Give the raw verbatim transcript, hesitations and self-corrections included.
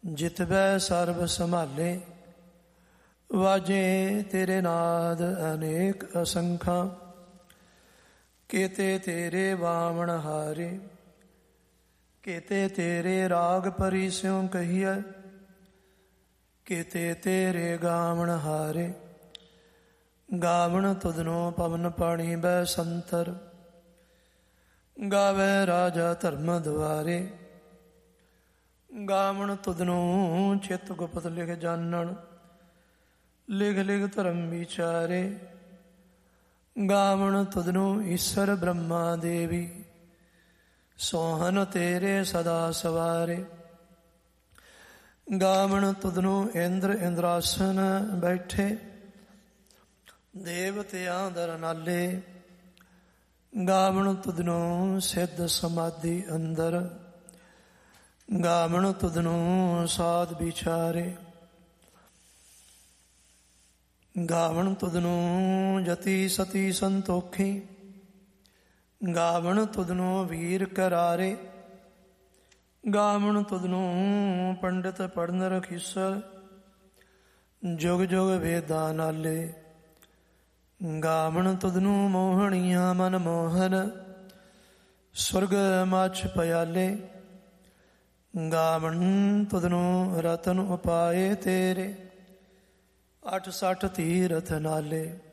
ਜਿਤਬੈ ਸਰਬ ਸੰਭਾਲੇ। ਵਾਜੇ ਤੇਰੇ ਨਾਦ ਅਨੇਕ ਅਸੰਖਾਂ, ਕੇਤੇ ਤੇਰੇ ਵਾਵਣ ਹਾਰੇ। ਕੇਤੇ ਤੇਰੇ ਰਾਗ ਪਰੀ ਸਿਉ ਕਹੀਐ, ਕੇਤੇ ਤੇਰੇ ਗਾਵਣ ਹਾਰੇ। ਗਾਵਣ ਤੁਧਨੋ ਪਵਨ ਪਾਣੀ ਬੈ ਸੰਤਰ, ਗਾਵੈ ਰਾਜਾ ਧਰਮ ਦੁਆਰੇ। ਗਾਵਣ ਤੁਧਨੋ ਚਿਤ ਗੁਪਤ ਲਿਖ ਜਾਣਨ, ਲਿਖ ਲਿਖ ਧਰਮ ਵਿਚਾਰੇ। ਗਾਵਣ ਤੁਧਨੋ ਈਸ਼ਰ ਬ੍ਰਹਮਾ ਦੇਵੀ, ਸੋਹਨ ਤੇਰੇ ਸਦਾ ਸਵਾਰੇ। ਗਾਵਣ ਤੁਧਨੋ ਇੰਦਰ ਇੰਦਰਾਸਨ ਬੈਠੇ, ਦੇਵਤਿਆਂ ਦਰ ਨਾਲੇ। ਗਾਵਣ ਤੁਧਨੋ ਸਿੱਧ ਸਮਾਧੀ ਅੰਦਰ, ਗਾਵਣ ਤੁਧਨੋ ਸਾਧ ਵਿਚਾਰੇ। ਗਾਵਣ ਤੁਧਨੋ ਜਤੀ ਸਤੀ ਸੰਤੋਖੀ, ਗਾਵਣ ਤੁਧਨੋ ਵੀਰ ਕਰਾਰੇ। ਗਾਵਣ ਤੁਧਨੋ ਪੰਡਿਤ ਪੜਨ ਰਖੀਸਰ, ਜੁਗ ਜੁਗ ਵੇਦਾਂ ਨਾਲੇ। ਗਾਵਣ ਤੁਧਨੋ ਮੋਹਣੀਆਂ ਮਨ ਮੋਹਨ, ਸੁਰਗ ਮਛ ਪਿਆਲੇ। ਗਾਵਣ ਤੁਧਨੋ ਰਤਨ ਉਪਾਏ ਤੇਰੇ, ਅਠ ਸਠ ਤੀਰਥ ਨਾਲੇ।